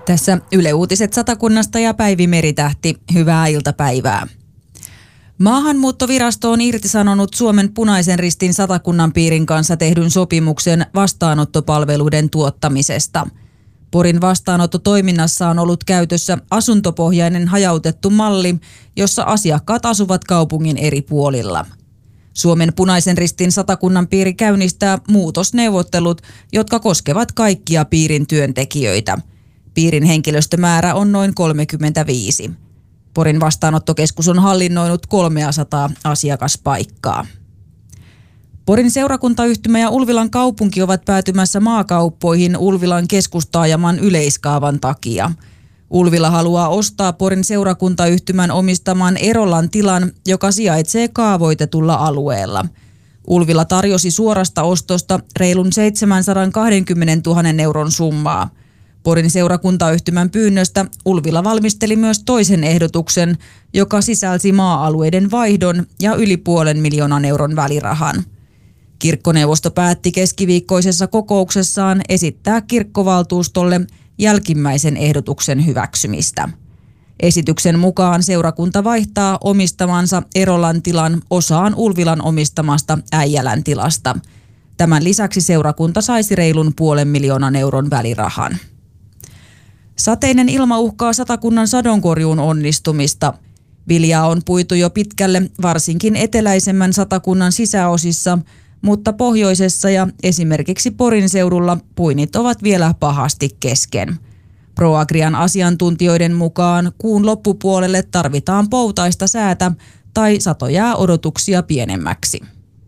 Tässä Yle Uutiset Satakunnasta ja Päivi Meritähti. Hyvää iltapäivää. Maahanmuuttovirasto on irtisanonut Suomen Punaisen Ristin Satakunnan piirin kanssa tehdyn sopimuksen vastaanottopalveluiden tuottamisesta. Porin vastaanottotoiminnassa on ollut käytössä asuntopohjainen hajautettu malli, jossa asiakkaat asuvat kaupungin eri puolilla. Suomen Punaisen Ristin Satakunnan piiri käynnistää muutosneuvottelut, jotka koskevat kaikkia piirin työntekijöitä. Piirin henkilöstömäärä on noin 35. Porin vastaanottokeskus on hallinnoinut 300 asiakaspaikkaa. Porin seurakuntayhtymä ja Ulvilan kaupunki ovat päätymässä maakauppoihin Ulvilan keskustaajaman yleiskaavan takia. Ulvila haluaa ostaa Porin seurakuntayhtymän omistaman Erolan tilan, joka sijaitsee kaavoitetulla alueella. Ulvila tarjosi suorasta ostosta reilun 720 000 euron summaa. Porin seurakuntayhtymän pyynnöstä Ulvila valmisteli myös toisen ehdotuksen, joka sisälsi maa-alueiden vaihdon ja yli 500 000 euron välirahan. Kirkkoneuvosto päätti keskiviikkoisessa kokouksessaan esittää kirkkovaltuustolle jälkimmäisen ehdotuksen hyväksymistä. Esityksen mukaan seurakunta vaihtaa omistamansa Erolan tilan osaan Ulvilan omistamasta Äijälän tilasta. Tämän lisäksi seurakunta saisi reilun 500 000 euron välirahan. Sateinen ilma uhkaa Satakunnan sadonkorjuun onnistumista. Viljaa on puitu jo pitkälle, varsinkin eteläisemmän Satakunnan sisäosissa, mutta pohjoisessa ja esimerkiksi Porin seudulla puinit ovat vielä pahasti kesken. Proagrian asiantuntijoiden mukaan kuun loppupuolelle tarvitaan poutaista säätä tai sato jää odotuksia pienemmäksi.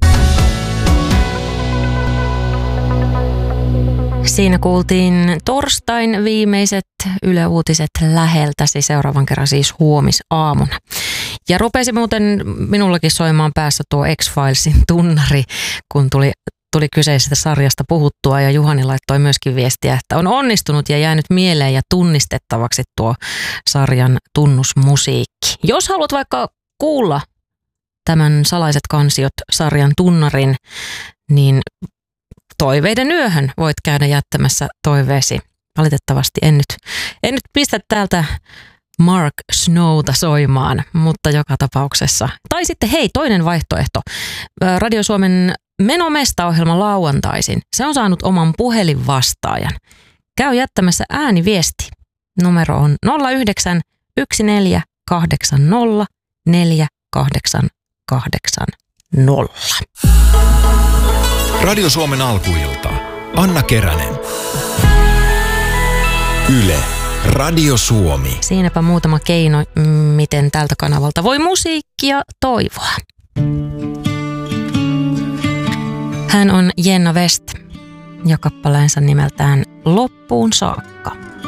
Siinä kuultiin torstain viimeiset Yle Uutiset läheltäsi, seuraavan kerran siis huomisaamuna. Ja rupesi muuten minullakin soimaan päässä tuo X-Filesin tunnari, kun tuli kyseisestä sarjasta puhuttua, ja Juhani laittoi myöskin viestiä, että on onnistunut ja jäänyt mieleen ja tunnistettavaksi tuo sarjan tunnusmusiikki. Jos haluat vaikka kuulla tämän Salaiset kansiot -sarjan tunnarin, niin Toiveiden yöhön voit käydä jättämässä toiveesi. Valitettavasti en nyt pistä täältä Mark Snowta soimaan, mutta joka tapauksessa. Tai sitten hei, toinen vaihtoehto. Radio Suomen Menomesta-ohjelma lauantaisin. Se on saanut oman puhelinvastaajan. Käy jättämässä ääniviesti. Numero on 09 1480 4880. Radio Suomen alkuilta. Anna Keränen. Yle. Radio Suomi. Siinäpä muutama keino, miten tältä kanavalta voi musiikkia toivoa. Hän on Jenna West ja kappaleensa nimeltään Loppuun saakka.